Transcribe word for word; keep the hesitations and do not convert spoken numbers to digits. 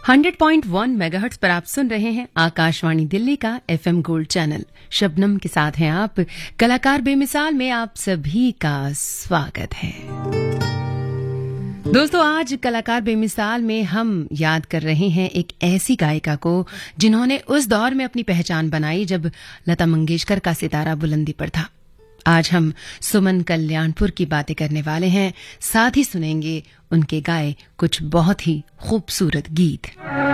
Hundred point one megahertz पर आप सुन रहे हैं आकाशवाणी दिल्ली का एफएम गोल्ड चैनल। शबनम के साथ हैं आप। कलाकार बेमिसाल में आप सभी का स्वागत है। दोस्तों, आज कलाकार बेमिसाल में हम याद कर रहे हैं एक ऐसी गायिका को जिन्होंने उस दौर में अपनी पहचान बनाई जब लता मंगेशकर का सितारा बुलंदी पर था। आज हम सुमन कल्याणपुर की बातें करने वाले हैं, साथ ही सुनेंगे उनके गाए कुछ बहुत ही खूबसूरत गीत।